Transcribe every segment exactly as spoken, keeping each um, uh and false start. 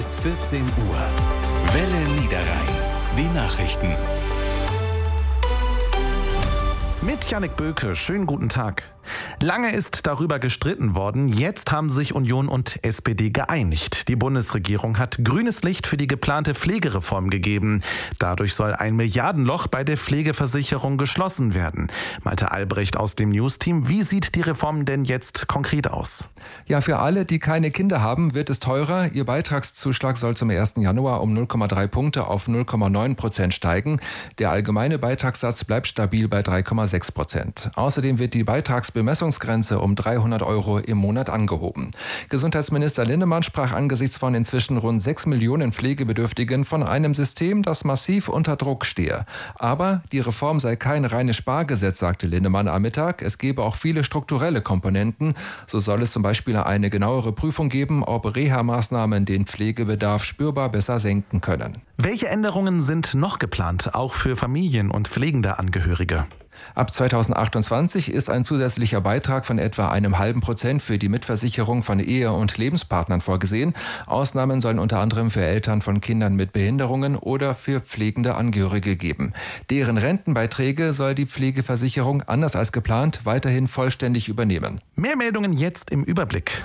Ist vierzehn Uhr. Welle Niederrhein. Die Nachrichten. Mit Jannik Böke, schönen guten Tag. Lange ist darüber gestritten worden, jetzt haben sich Union und S P D geeinigt. Die Bundesregierung hat grünes Licht für die geplante Pflegereform gegeben. Dadurch soll ein Milliardenloch bei der Pflegeversicherung geschlossen werden. Malte Albrecht aus dem News-Team, wie sieht die Reform denn jetzt konkret aus? Ja, für alle, die keine Kinder haben, wird es teurer. Ihr Beitragszuschlag soll zum ersten Januar um null Komma drei Punkte auf null Komma neun Prozent steigen. Der allgemeine Beitragssatz bleibt stabil bei drei Komma sechs Prozent. Außerdem wird die Beitragsbemessungsgrenze um dreihundert Euro im Monat angehoben. Gesundheitsminister Linnemann sprach angesichts von inzwischen rund sechs Millionen Pflegebedürftigen von einem System, das massiv unter Druck stehe. Aber die Reform sei kein reines Spargesetz, sagte Linnemann am Mittag. Es gebe auch viele strukturelle Komponenten. So soll es zum Beispiel eine genauere Prüfung geben, ob Reha-Maßnahmen den Pflegebedarf spürbar besser senken können. Welche Änderungen sind noch geplant, auch für Familien und pflegende Angehörige? Ab zweitausendachtundzwanzig ist ein zusätzlicher Beitrag von etwa einem halben Prozent für die Mitversicherung von Ehe- und Lebenspartnern vorgesehen. Ausnahmen sollen unter anderem für Eltern von Kindern mit Behinderungen oder für pflegende Angehörige geben. Deren Rentenbeiträge soll die Pflegeversicherung, anders als geplant, weiterhin vollständig übernehmen. Mehr Meldungen jetzt im Überblick.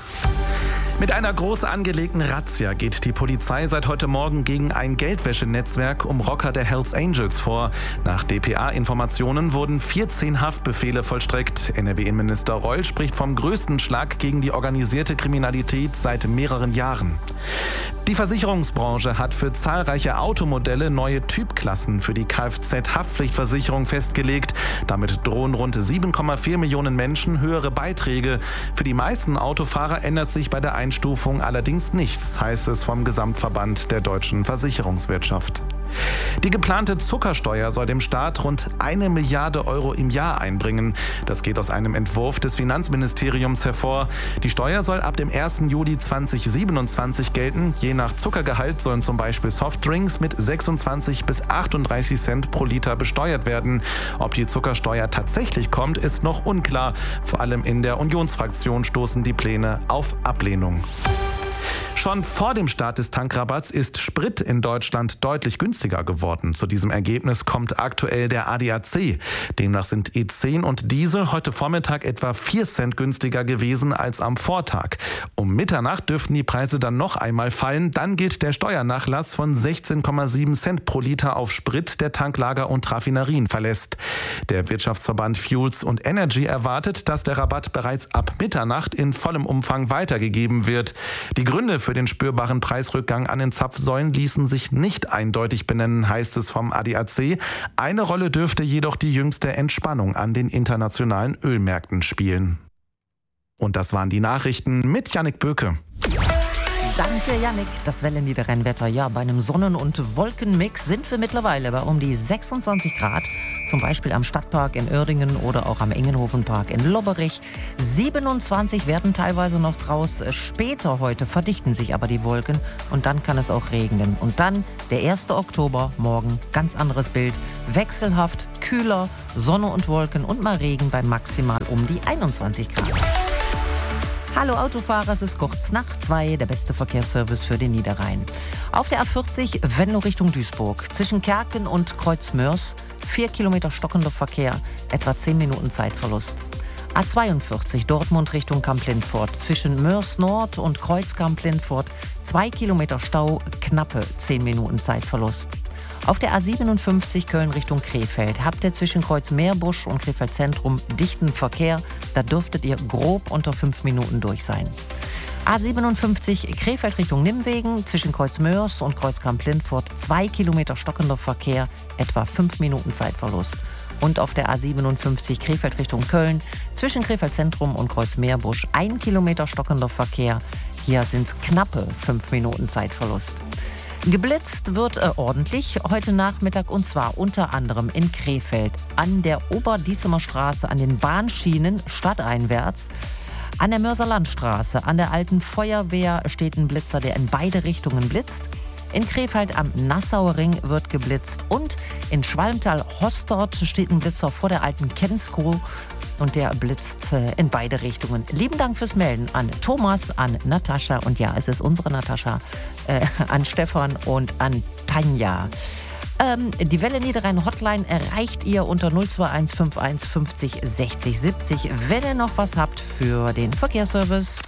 Mit einer groß angelegten Razzia geht die Polizei seit heute Morgen gegen ein Geldwäschenetzwerk um Rocker der Hells Angels vor. Nach D P A-Informationen wurden vierzehn Haftbefehle vollstreckt. N R W-Innenminister Reul spricht vom größten Schlag gegen die organisierte Kriminalität seit mehreren Jahren. Die Versicherungsbranche hat für zahlreiche Automodelle neue Typklassen für die Kfz-Haftpflichtversicherung festgelegt. Damit drohen rund sieben Komma vier Millionen Menschen höhere Beiträge. Für die meisten Autofahrer ändert sich bei der Einstufung allerdings nichts, heißt es vom Gesamtverband der deutschen Versicherungswirtschaft. Die geplante Zuckersteuer soll dem Staat rund eine Milliarde Euro im Jahr einbringen. Das geht aus einem Entwurf des Finanzministeriums hervor. Die Steuer soll ab dem ersten Juli zweitausendsiebenundzwanzig gelten. Je nach Zuckergehalt sollen zum Beispiel Softdrinks mit sechsundzwanzig bis achtunddreißig Cent pro Liter besteuert werden. Ob die Zuckersteuer tatsächlich kommt, ist noch unklar. Vor allem in der Unionsfraktion stoßen die Pläne auf Ablehnung. Schon vor dem Start des Tankrabatts ist Sprit in Deutschland deutlich günstiger geworden. Zu diesem Ergebnis kommt aktuell der A D A C. Demnach sind E zehn und Diesel heute Vormittag etwa vier Cent günstiger gewesen als am Vortag. Um Mitternacht dürften die Preise dann noch einmal fallen. Dann gilt der Steuernachlass von sechzehn Komma sieben Cent pro Liter auf Sprit, der Tanklager und Raffinerien verlässt. Der Wirtschaftsverband Fuels und Energy erwartet, dass der Rabatt bereits ab Mitternacht in vollem Umfang weitergegeben wird. Die Gründe für den spürbaren Preisrückgang an den Zapfsäulen ließen sich nicht eindeutig benennen, heißt es vom A D A C. Eine Rolle dürfte jedoch die jüngste Entspannung an den internationalen Ölmärkten spielen. Und das waren die Nachrichten mit Jannik Böke. Danke, Jannik. Das Welle Niederrhein-Wetter. Ja, bei einem Sonnen- und Wolkenmix sind wir mittlerweile bei um die sechsundzwanzig Grad. Zum Beispiel am Stadtpark in Uerdingen oder auch am Engenhofenpark in Lobberich. siebenundzwanzig werden teilweise noch draus. Später heute verdichten sich aber die Wolken und dann kann es auch regnen. Und dann der erste Oktober, morgen ganz anderes Bild. Wechselhaft, kühler, Sonne und Wolken und mal Regen bei maximal um die einundzwanzig Grad. Hallo Autofahrer, es ist kurz nach zwei, der beste Verkehrsservice für den Niederrhein. Auf der A vierzig, Wendung Richtung Duisburg, zwischen Kerken und Kreuzmörs, vier Kilometer stockender Verkehr, etwa zehn Minuten Zeitverlust. A zweiundvierzig, Dortmund Richtung Kamp-Lindfort, zwischen Mörs Nord und Kreuz Kamp-Lindfort, zwei Kilometer Stau, knappe zehn Minuten Zeitverlust. Auf der A siebenundfünfzig Köln Richtung Krefeld habt ihr zwischen Kreuz Meerbusch und Krefeld Zentrum dichten Verkehr. Da dürftet ihr grob unter fünf Minuten durch sein. A siebenundfünfzig Krefeld Richtung Nimwegen zwischen Kreuz Mörs und Kreuz Kamp-Lindfort zwei Kilometer stockender Verkehr, etwa fünf Minuten Zeitverlust. Und auf der A siebenundfünfzig Krefeld Richtung Köln zwischen Krefeld Zentrum und Kreuz Meerbusch ein Kilometer stockender Verkehr. Hier sind es knappe fünf Minuten Zeitverlust. Geblitzt wird äh, ordentlich heute Nachmittag und zwar unter anderem in Krefeld an der Oberdiesemer Straße an den Bahnschienen stadteinwärts. An der Mörserlandstraße an der alten Feuerwehr steht ein Blitzer, der in beide Richtungen blitzt. In Krefeld am Nassauer Ring wird geblitzt und in Schwalmtal-Hostort steht ein Blitzer vor der alten Kensko. und der blitzt in beide Richtungen. Lieben Dank fürs Melden an Thomas, an Natascha und ja, es ist unsere Natascha, äh, an Stefan und an Tanja. Ähm, die Welle Niederrhein Hotline erreicht ihr unter null zwei eins fünf eins fünfzig sechzig siebzig, wenn ihr noch was habt für den Verkehrsservice.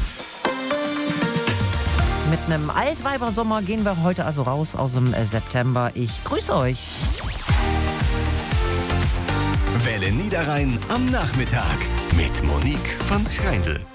Mit einem Altweibersommer gehen wir heute also raus aus dem September. Ich grüße euch. Welle Niederrhein am Nachmittag mit Monique von Schreindl.